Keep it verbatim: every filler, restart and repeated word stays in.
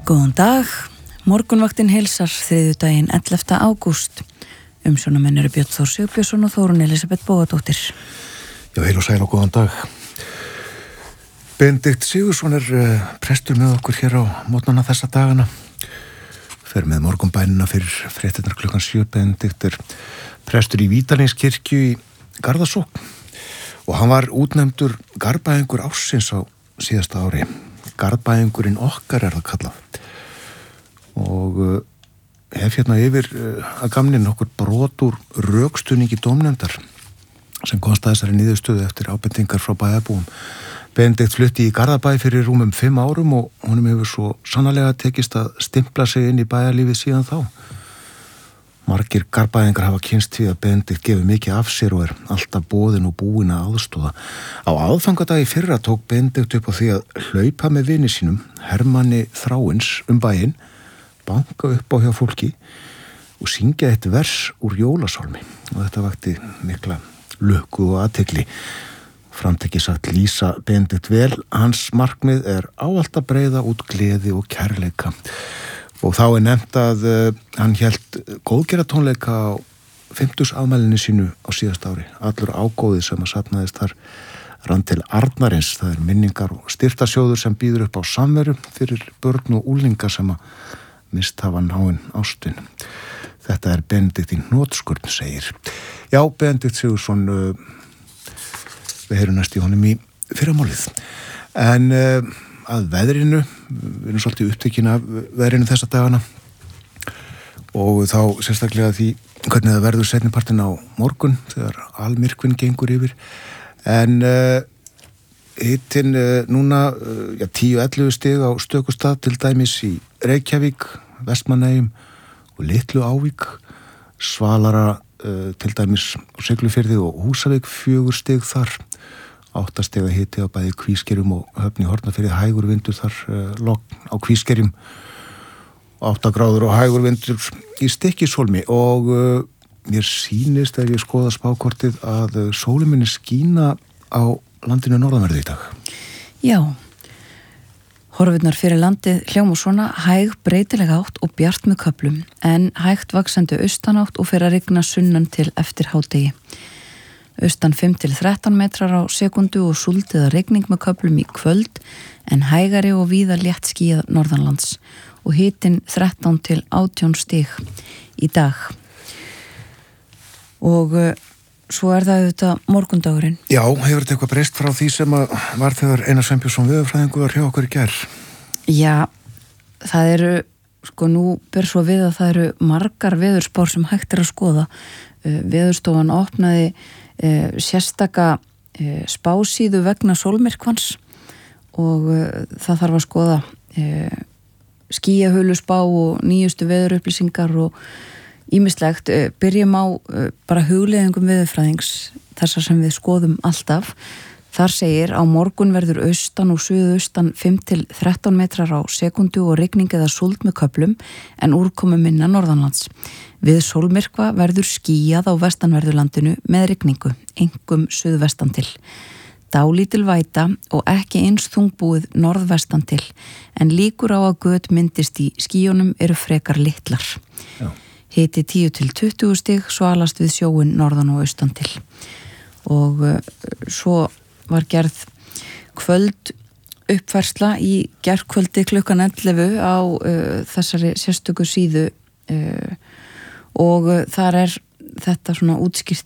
Góðan dag, morgunvaktin heilsar þriðjudaginn ellefta ágúst. Umsjónamenn eru Björn Þór Sigbjörnsson og Þórunn Elísabet Bóadóttir. Já, heil og sæl og góðan dag. Benedikt Sigurðsson er uh, prestur með okkur hér á mótnana þessa dagana. Fer með morgunbænina fyrir fréttirnar klukkan sjö. Benedikt er prestur í Vídalínskirkju í Garðasókn og hann var útnefndur Garðbæingur ársins á síðasta ári. Garðbæingurinn okkar er það kallað. Og uh, hef hérna yfir uh, að gamni nokkur brot úr rökstuðningi dómnefndar sem komst að þessari niðurstöðu eftir ábendingar frá bæjarbúum. Benedikt flutti í Garðabæ fyrir rúmum fimm árum og honum hefur svo sannarlega tekist að stimpla sig inn í bæjarlífið síðan þá. Margir Garðbæingar hafa kynst því að Benedikt gefur mikið af sér og er alltaf boðin og búin að aðstoða. Á aðfangadagi fyrra tók Benedikt upp á því að hlaupa með vini sínum, Hermanni Þráins, um bæinn, banka upp á hjá fólki og syngja eitt vers úr jólasálmi. Og þetta vakti mikla lukku og athygli. Framtekið sagt lýsa Benedikt vel, hans markmið er ávallt að breiða út gleði og kærleika. Og þá er nefnt að uh, hann hélt góðgeratónleika á fimmtugsafmælinu sínu á síðasta ári. Allur ágóði sem að safnaðist þar rann til Arnarins. Það er minningar og styrktarsjóður sem býður upp á samveru fyrir börn og úlinga sem að mist hafa náinn ástvin. Þetta er Benedikt í hnotskurn, segir. Já, Benedikt Sigurðsson, uh, við heyrum næst í honum í fyrramálið. En uh, að veðrinu, við erum svolítið upptekin af veðrinu þessa dagana og þá sérstaklega því hvernig það verður seinnipartin á morgun þegar almyrkvinn gengur yfir. En uh, hittin uh, núna uh, ja, tíu til ellefu stig á Stökustad, til dæmis í Reykjavík, Vestmannaeyjum og Litlu Ávík, svalara uh, til dæmis á Siglufirði og Húsavík, fjögur stig þar. átta stiga hiti á bæði Kvískerjum og Höfn í Hornafirði, hægur vindur þar uh, logn á Kvískerjum, átta gráður og hægur vindur í Stykkishólmi og uh, mér sýnist ef ég skoða spákortið að uh, sólin muni skína á landinu norðanverðu í dag. Já, horfurnar fyrir landið hljóma svona: hæg breytilega átt og bjart með köflum en hægt vaxandi austanátt og fer að rigna sunnan til eftir hádegi. Austan fimm til þrettán metrar á sekundu og súld eða rigning með köflum í kvöld en hægari og víða létt skýjað norðanlands og hitinn þrettán til átján stig í dag. Og uh, svo er það auðvitað morgundagurinn. Já, hefur þetta eitthvað breyst frá því sem að var þegar Einar Sveinbjörnsson veðurfræðingur var hjá okkur í gær? Já, það eru, sko nú ber svo við að það eru margar veðurspár sem hægt er að skoða. Uh, veðurstofan opnaði Uh, sérstaka uh, spásíðu vegna sólmyrkvans og uh, það þarf að skoða uh, skýjahölusspá og nýjustu veðurupplýsingar og ýmislegt. Uh, byrjum á uh, bara hugleiðingum veðurfræðings, þessar sem við skoðum alltaf. Þar segir: á morgun verður austan og suðaustan fimm til þrettán metrar á sekundu og rigning eða súld með köflum en úrkomu minna norðanlands. Við sólmyrkva verður skýjað á vestanverðurlandinu með rigningu, einkum suðvestan til. Dálítil væta og ekki eins þungbúið norðvestan til, en líkur á að göt myndist í skýjunum eru frekar litlar. Já. Hiti tíu til tuttugu stig, svalast við sjóin norðan og austan til. Og uh, svo var gerð kvöld uppfærsla í gærkvöldi klukkan ellefu á uh, þessari sérstöku síðu uh, og uh, þar er þetta svona útskýrt